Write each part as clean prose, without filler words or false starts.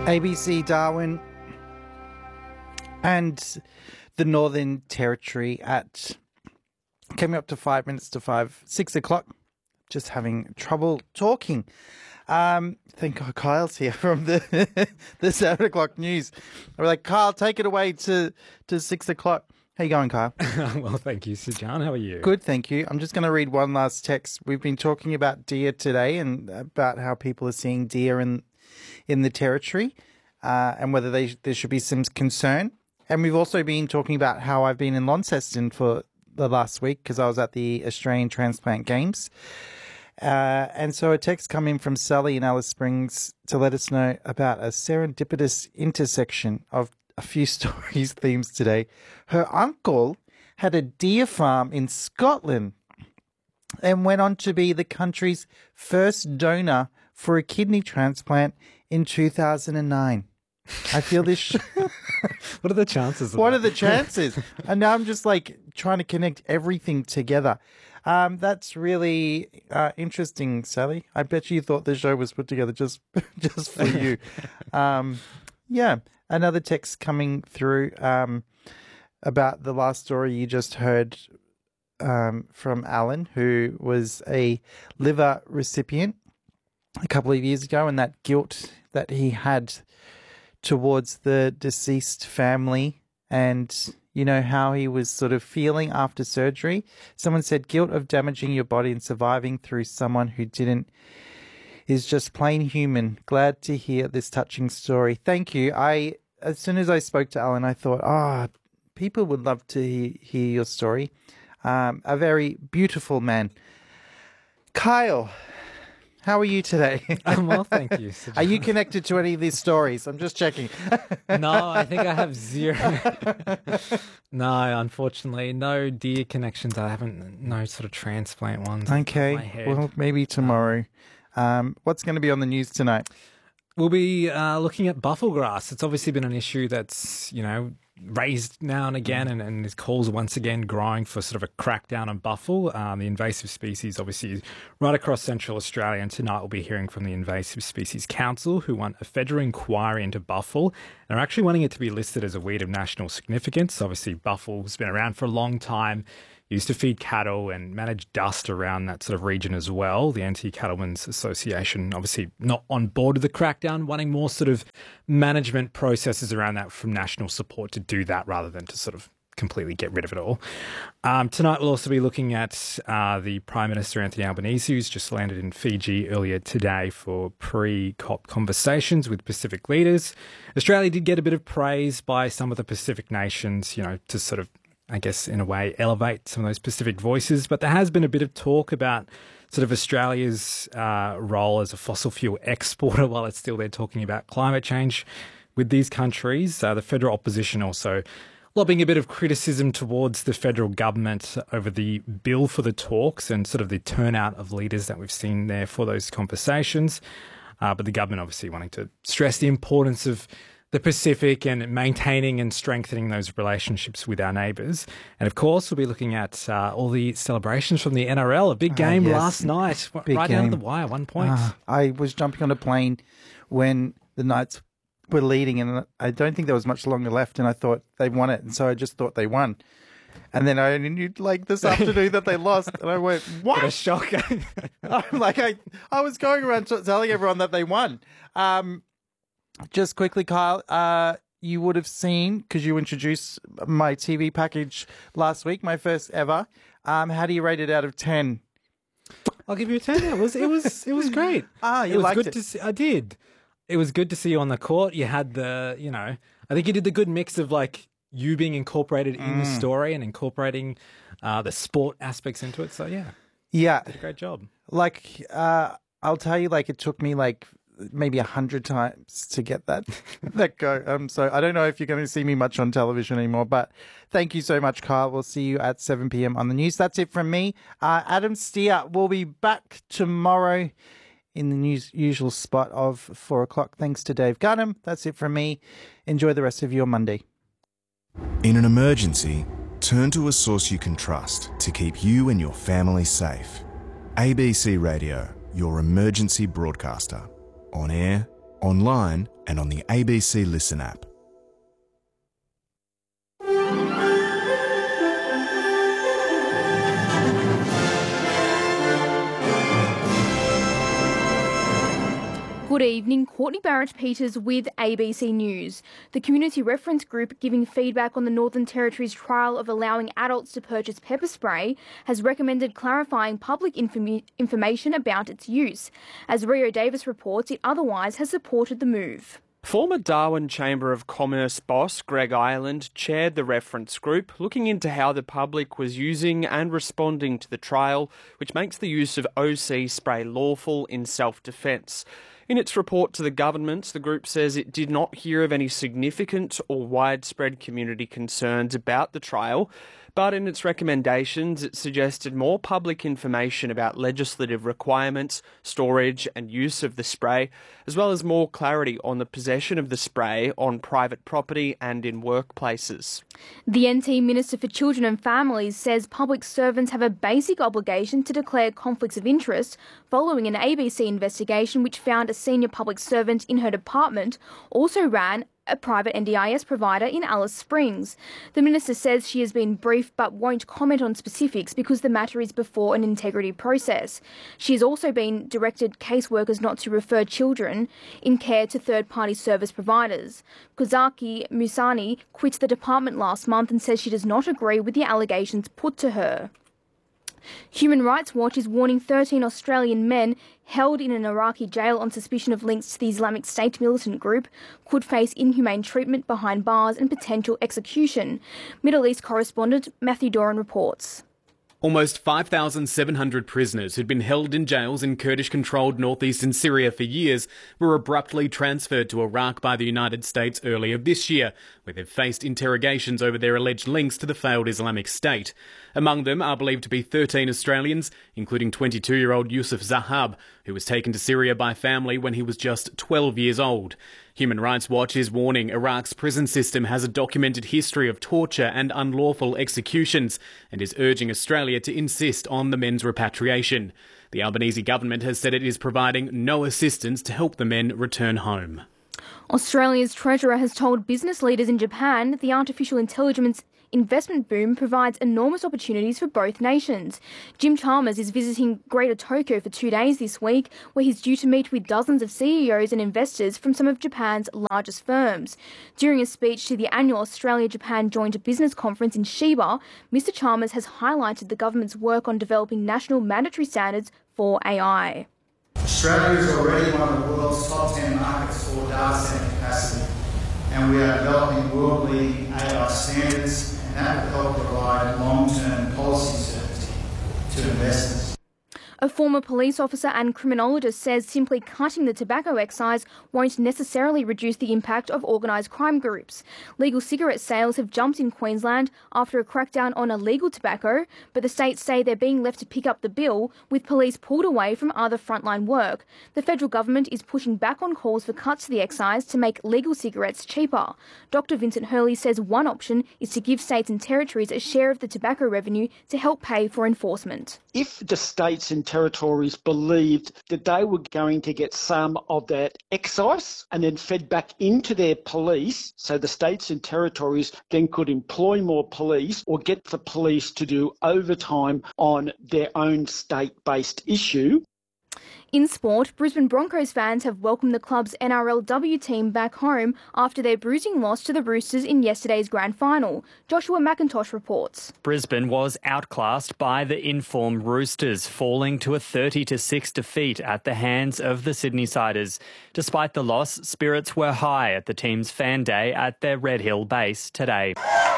ABC Darwin and the Northern Territory at coming up to 5 minutes to 6 o'clock. Just having trouble talking. Thank God Kyle's here from the 7 o'clock news. We're like, Kyle, take it away to 6 o'clock. How you going, Kyle? Well, thank you, Sir John. How are you? Good, thank you. I'm just going to read one last text. We've been talking about deer today and about how people are seeing deer in the Territory and whether there should be some concern. And we've also been talking about how I've been in Launceston for the last week because I was at the Australian Transplant Games. And so a text come in from Sally in Alice Springs to let us know about a serendipitous intersection of a few stories, themes today. Her uncle had a deer farm in Scotland and went on to be the country's first donor for a kidney transplant in 2009. I feel this. What are the chances of What that? are the chances? And now I'm just like trying to connect everything together. That's really interesting, Sally. I bet you thought the show was put together just for you. Yeah. Another text coming through about the last story you just heard from Alan, who was a liver recipient a couple of years ago, and that guilt that he had towards the deceased family and, you know, how he was sort of feeling after surgery. Someone said guilt of damaging your body and surviving through someone who didn't is just plain human. Glad to hear this touching story. Thank you. As soon as I spoke to Alan, I thought, people would love to hear your story. A very beautiful man. Kyle, how are you today? Well, thank you, Sir John. Are you connected to any of these stories? I'm just checking. No, I think I have zero. No, unfortunately, no deer connections. I haven't, no sort of transplant ones. Okay, In my head. well, maybe tomorrow. What's going to be on the news tonight? We'll be looking at buffalo grass. It's obviously been an issue that's, raised now and again, and there's calls once again growing for sort of a crackdown on buffalo. The invasive species, obviously, right across Central Australia. And tonight we'll be hearing from the Invasive Species Council, who want a federal inquiry into buffalo and are actually wanting it to be listed as a weed of national significance. Obviously, buffalo's been around for a long time. Used to feed cattle and manage dust around that sort of region as well. The Anti-Cattlemen's Association obviously not on board with the crackdown, wanting more sort of management processes around that from national support to do that rather than to sort of completely get rid of it all. Tonight we'll also be looking at the Prime Minister Anthony Albanese, who's just landed in Fiji earlier today for pre-COP conversations with Pacific leaders. Australia did get a bit of praise by some of the Pacific nations, to sort of, I guess, in a way, elevate some of those Pacific voices. But there has been a bit of talk about sort of Australia's role as a fossil fuel exporter while it's still there talking about climate change with these countries. The federal opposition also lobbing a bit of criticism towards the federal government over the bill for the talks and sort of the turnout of leaders that we've seen there for those conversations. But the government obviously wanting to stress the importance of the Pacific and maintaining and strengthening those relationships with our neighbours. And of course, we'll be looking at all the celebrations from the NRL. A big game last night, right down to the wire, 1 point. I was jumping on a plane when the Knights were leading, and I don't think there was much longer left, and I thought they won it, and so I just thought they won. And then I only knew this afternoon that they lost, and I went, what? What a shock. I'm like, I was going around telling everyone that they won. Just quickly, Kyle, you would have seen, because you introduced my TV package last week, my first ever. How do you rate it out of 10? I'll give you a 10. It was great. You liked good it. to see. I did. It was good to see you on the court. You had the, I think you did the good mix of like you being incorporated in the story and incorporating the sport aspects into it. So yeah, did a great job. Like, I'll tell you, like, it took me like maybe 100 times to get that go. So I don't know if you're going to see me much on television anymore, but thank you so much, Kyle. We'll see you at 7 p.m. on the news. That's it from me. Adam Steer will be back tomorrow in the usual spot of 4 o'clock. Thanks to Dave Gunham. That's it from me. Enjoy the rest of your Monday. In an emergency, turn to a source you can trust to keep you and your family safe. ABC Radio, your emergency broadcaster. On air, online and on the ABC Listen app. Good evening, Courtney Barrett-Peters with ABC News. The Community Reference Group giving feedback on the Northern Territory's trial of allowing adults to purchase pepper spray has recommended clarifying public information about its use. As Rio Davis reports, it otherwise has supported the move. Former Darwin Chamber of Commerce boss Greg Ireland chaired the reference group, looking into how the public was using and responding to the trial, which makes the use of OC spray lawful in self-defence. In its report to the government, the group says it did not hear of any significant or widespread community concerns about the trial, but in its recommendations it suggested more public information about legislative requirements, storage and use of the spray, as well as more clarity on the possession of the spray on private property and in workplaces. The NT Minister for Children and Families says public servants have a basic obligation to declare conflicts of interest following an ABC investigation which found a senior public servant in her department also ran a private NDIS provider in Alice Springs. The Minister says she has been briefed but won't comment on specifics because the matter is before an integrity process. She has also been directed caseworkers not to refer children in care to third-party service providers. Kozaki Musani quit the department last month and says she does not agree with the allegations put to her. Human Rights Watch is warning 13 Australian men held in an Iraqi jail on suspicion of links to the Islamic State militant group could face inhumane treatment behind bars and potential execution. Middle East correspondent Matthew Doran reports. Almost 5,700 prisoners who'd been held in jails in Kurdish-controlled northeastern Syria for years were abruptly transferred to Iraq by the United States earlier this year, where they've faced interrogations over their alleged links to the failed Islamic State. Among them are believed to be 13 Australians, including 22-year-old Yusuf Zahab, who was taken to Syria by family when he was just 12 years old. Human Rights Watch is warning Iraq's prison system has a documented history of torture and unlawful executions and is urging Australia to insist on the men's repatriation. The Albanese government has said it is providing no assistance to help the men return home. Australia's Treasurer has told business leaders in Japan that the artificial intelligence investment boom provides enormous opportunities for both nations. Jim Chalmers is visiting Greater Tokyo for 2 days this week, where he's due to meet with dozens of CEOs and investors from some of Japan's largest firms. During a speech to the annual Australia-Japan Joint Business Conference in Shiba, Mr. Chalmers has highlighted the government's work on developing national mandatory standards for AI. Australia is already one of the world's top 10 markets for data centre capacity, and we are developing world-leading AI standards, and that will help provide long-term policy certainty to investors. A former police officer and criminologist says simply cutting the tobacco excise won't necessarily reduce the impact of organised crime groups. Legal cigarette sales have jumped in Queensland after a crackdown on illegal tobacco, but the states say they're being left to pick up the bill, with police pulled away from other frontline work. The federal government is pushing back on calls for cuts to the excise to make legal cigarettes cheaper. Dr. Vincent Hurley says one option is to give states and territories a share of the tobacco revenue to help pay for enforcement. If the states and territories believed that they were going to get some of that excise and then fed back into their police, so the states and territories then could employ more police or get the police to do overtime on their own state-based issue. In sport, Brisbane Broncos fans have welcomed the club's NRLW team back home after their bruising loss to the Roosters in yesterday's grand final. Joshua McIntosh reports. Brisbane was outclassed by the informed Roosters, falling to a 30-6 defeat at the hands of the Sydney Siders. Despite the loss, spirits were high at the team's fan day at their Red Hill base today.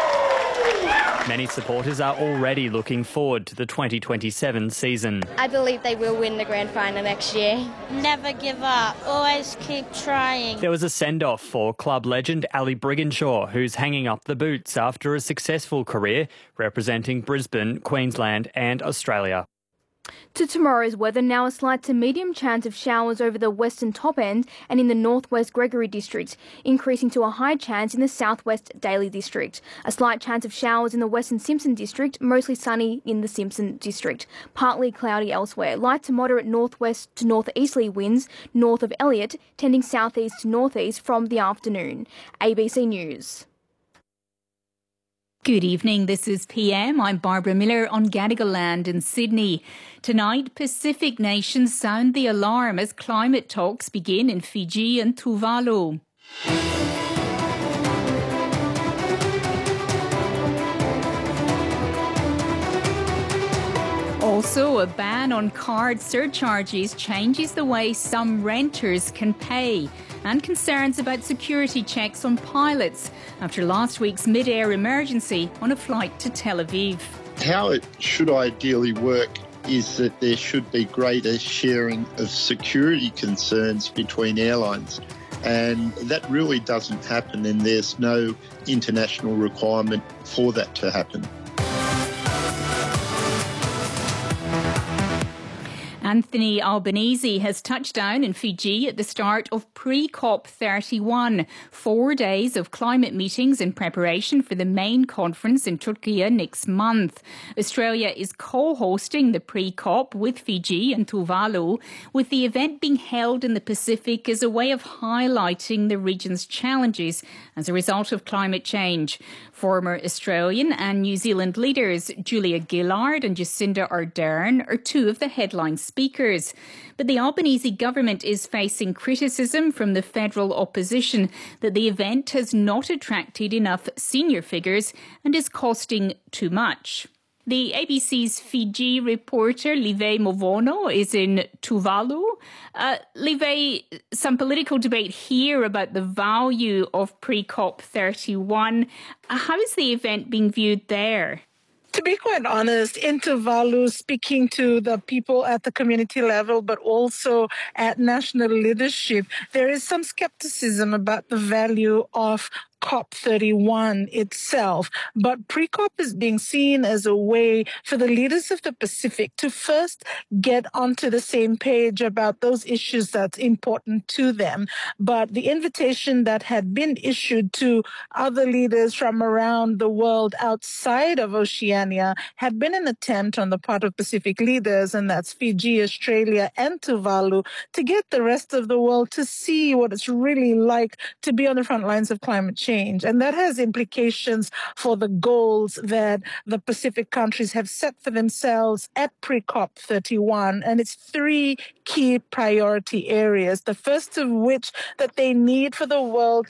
Many supporters are already looking forward to the 2027 season. I believe they will win the grand final next year. Never give up. Always keep trying. There was a send-off for club legend Ali Brigginshaw, who's hanging up the boots after a successful career representing Brisbane, Queensland and Australia. To tomorrow's weather, now a slight to medium chance of showers over the western top end and in the northwest Gregory district, increasing to a high chance in the southwest Daly district. A slight chance of showers in the western Simpson district, mostly sunny in the Simpson district. Partly cloudy elsewhere. Light to moderate northwest to northeasterly winds north of Elliot, tending southeast to northeast from the afternoon. ABC News. Good evening, this is PM. I'm Barbara Miller on Gadigal Land in Sydney. Tonight, Pacific nations sound the alarm as climate talks begin in Fiji and Tuvalu. Also, a ban on card surcharges changes the way some renters can pay, and concerns about security checks on pilots after last week's mid-air emergency on a flight to Tel Aviv. How it should ideally work is that there should be greater sharing of security concerns between airlines. And that really doesn't happen, and there's no international requirement for that to happen. Anthony Albanese has touched down in Fiji at the start of pre-COP31, 4 days of climate meetings in preparation for the main conference in Turkey next month. Australia is co-hosting the pre-COP with Fiji and Tuvalu, with the event being held in the Pacific as a way of highlighting the region's challenges as a result of climate change. Former Australian and New Zealand leaders Julia Gillard and Jacinda Ardern are two of the headline speakers. But the Albanese government is facing criticism from the federal opposition that the event has not attracted enough senior figures and is costing too much. The ABC's Fiji reporter, Live Movono, is in Tuvalu. Live, some political debate here about the value of pre-COP31. How is the event being viewed there? To be quite honest, in Tuvalu, speaking to the people at the community level, but also at national leadership, there is some skepticism about the value of COP31 itself. But pre-COP is being seen as a way for the leaders of the Pacific to first get onto the same page about those issues that's important to them. But the invitation that had been issued to other leaders from around the world outside of Oceania had been an attempt on the part of Pacific leaders, and that's Fiji, Australia, and Tuvalu, to get the rest of the world to see what it's really like to be on the front lines of climate change. And that has implications for the goals that the Pacific countries have set for themselves at pre-COP31. And it's three key priority areas. The first of which that they need for the world